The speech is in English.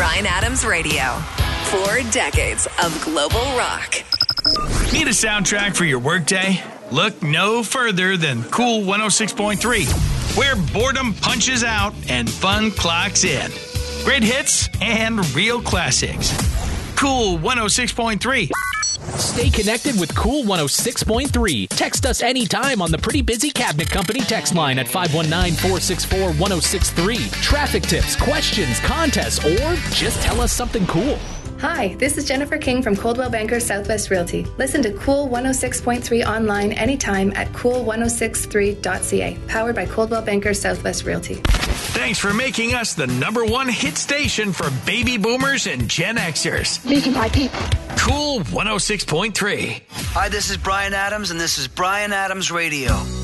Bryan Adams Radio. 4 decades of global rock. Need a soundtrack for your workday? Look no further than Cool 106.3, where boredom punches out and fun clocks in. Great hits and real classics. Cool 106.3. Stay connected with Cool 106.3. Text us anytime on the Pretty Busy Cabinet Company text line at 519-464-1063. Traffic tips, questions, contests, or just tell us something cool. Hi, this is Jennifer King from Coldwell Banker Southwest Realty. Listen to Cool 106.3 online anytime at cool1063.ca. Powered by Coldwell Banker Southwest Realty. Thanks for making us the #1 hit station for baby boomers and Gen Xers. These are my people. Cool 106.3. Hi, this is Bryan Adams, and this is Bryan Adams Radio.